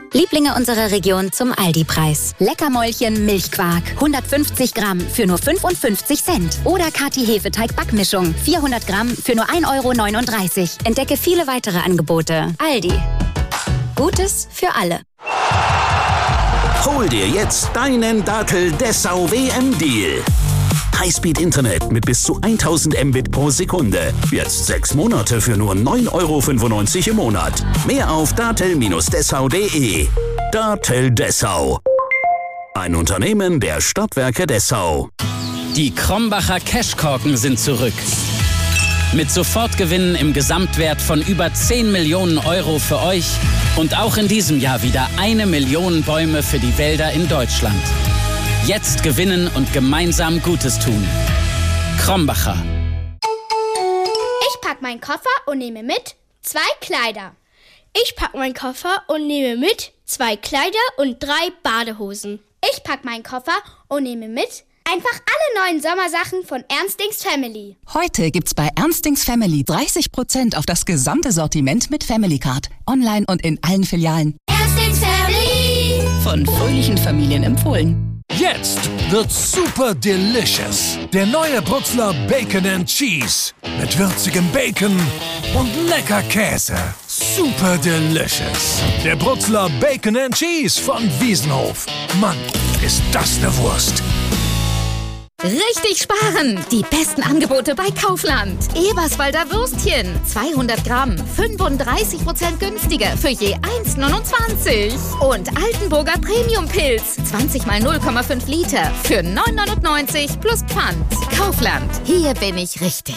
Lieblinge unserer Region zum Aldi-Preis. Leckermäulchen Milchquark, 150 Gramm für nur 55 Cent. Oder Kati Hefeteig-Backmischung, 400 Gramm für nur 1,39 €. Entdecke viele weitere Angebote. Aldi. Gutes für alle. Hol dir jetzt deinen Datel Dessau WM-Deal. Highspeed-Internet mit bis zu 1000 Mbit pro Sekunde. Jetzt 6 Monate für nur 9,95 € im Monat. Mehr auf datel-dessau.de. Datel Dessau. Ein Unternehmen der Stadtwerke Dessau. Die Krombacher Cashkorken sind zurück. Mit Sofortgewinnen im Gesamtwert von über 10 Millionen € für euch und auch in diesem Jahr wieder 1 Million Bäume für die Wälder in Deutschland. Jetzt gewinnen und gemeinsam Gutes tun. Krombacher. Ich pack meinen Koffer und nehme mit 2 Kleider. Ich pack meinen Koffer und nehme mit 2 Kleider und 3 Badehosen. Ich pack meinen Koffer und nehme mit einfach alle neuen Sommersachen von Ernstings Family. Heute gibt's bei Ernstings Family 30% auf das gesamte Sortiment mit Family Card. Online und in allen Filialen. Ernstings Family. Von fröhlichen Familien empfohlen. Jetzt wird's super delicious. Der neue Brutzler Bacon and Cheese. Mit würzigem Bacon und lecker Käse. Super delicious. Der Brutzler Bacon and Cheese von Wiesenhof. Mann, ist das eine Wurst. Richtig sparen! Die besten Angebote bei Kaufland. Eberswalder Würstchen, 200 Gramm, 35% günstiger für je 1,29. Und Altenburger Premium-Pilz, 20 mal 0,5 Liter für 9,99 plus Pfand. Kaufland, hier bin ich richtig.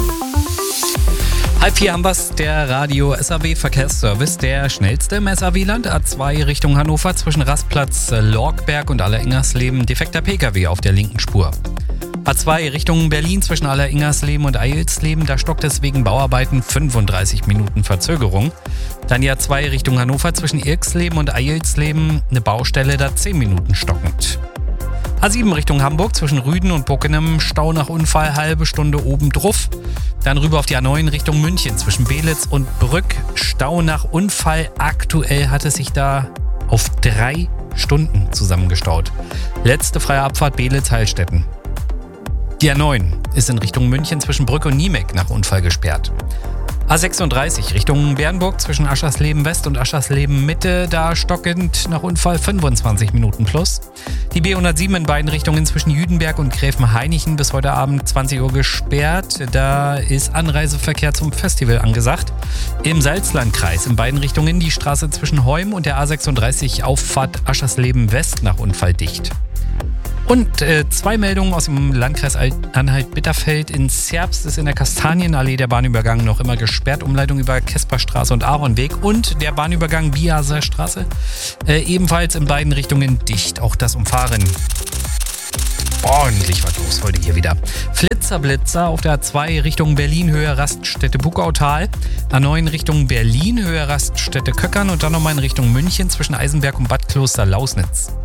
3:30 haben wir's, der Radio SAW Verkehrsservice, der schnellste im SAW-Land, A2 Richtung Hannover zwischen Rastplatz Lorkberg und Alleringersleben, defekter Pkw auf der linken Spur. A2 Richtung Berlin zwischen Alleringersleben und Eilsleben, da stockt es wegen Bauarbeiten 35 Minuten Verzögerung. Dann die A2 Richtung Hannover zwischen Irksleben und Eilsleben, eine Baustelle, da 10 Minuten stockend. A7 Richtung Hamburg zwischen Rüden und Bockenem, Stau nach Unfall, halbe Stunde oben drauf. Dann rüber auf die A9 Richtung München zwischen Belitz und Brück, Stau nach Unfall. Aktuell hat es sich da auf 3 Stunden zusammengestaut. Letzte freie Abfahrt Belitz-Heilstätten. Die A9 ist in Richtung München zwischen Brück und Niemek nach Unfall gesperrt. A36 Richtung Bernburg zwischen Aschersleben West und Aschersleben Mitte, da stockend nach Unfall 25 Minuten plus. Die B107 in beiden Richtungen zwischen Jüdenberg und Gräfenhainichen bis heute Abend 20 Uhr gesperrt. Da ist Anreiseverkehr zum Festival angesagt. Im Salzlandkreis in beiden Richtungen die Straße zwischen Heum und der A36 Auffahrt Aschersleben West nach Unfall dicht. Und 2 Meldungen aus dem Landkreis Anhalt-Bitterfeld. In Zerbst ist in der Kastanienallee der Bahnübergang noch immer gesperrt. Umleitung über Kesperstraße und Ahornweg. Und der Bahnübergang Biaser Straße ebenfalls in beiden Richtungen dicht. Auch das Umfahren. Ordentlich was los heute hier wieder. Flitzer auf der A2 Richtung Berlin, Höhe Raststätte Buckautal. A9 Richtung Berlin, Höhe Raststätte Köckern. Und dann nochmal in Richtung München zwischen Eisenberg und Bad Kloster-Lausnitz.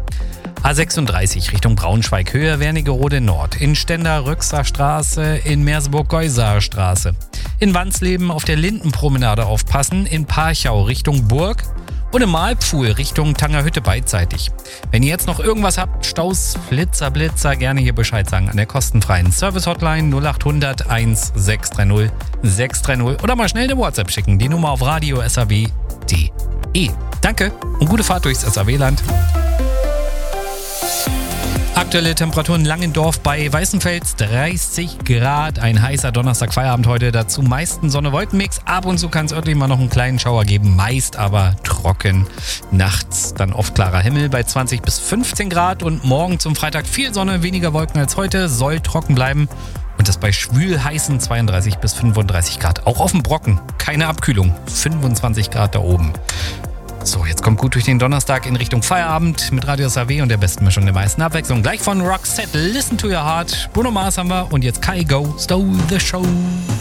A36 Richtung Braunschweig, Höhe Wernigerode Nord, in Stender Röxer Straße, in Merseburg-Geusaer Straße. In Wansleben auf der Lindenpromenade aufpassen, in Parchau Richtung Burg und im Malpfuhl Richtung Tangerhütte beidseitig. Wenn ihr jetzt noch irgendwas habt, Staus, Blitzer, gerne hier Bescheid sagen an der kostenfreien Service-Hotline 0800 1630 630 oder mal schnell eine WhatsApp schicken, die Nummer auf radio.saw.de. Danke und gute Fahrt durchs SAW-Land. Aktuelle Temperaturen Langendorf bei Weißenfels 30 Grad. Ein heißer Donnerstag-Feierabend heute. Dazu meisten Sonne-Wolkenmix. Ab und zu kann es örtlich mal noch einen kleinen Schauer geben. Meist aber trocken. Nachts dann oft klarer Himmel bei 20 bis 15 Grad. Und morgen zum Freitag viel Sonne, weniger Wolken als heute. Soll trocken bleiben. Und das bei schwül heißen 32 bis 35 Grad. Auch auf dem Brocken. Keine Abkühlung. 25 Grad da oben. So, jetzt kommt gut durch den Donnerstag in Richtung Feierabend mit Radio SAW und der besten Mischung der meisten Abwechslung. Gleich von Roxette, Listen to Your Heart, Bruno Mars haben wir und jetzt Kai Go, Stole the Show.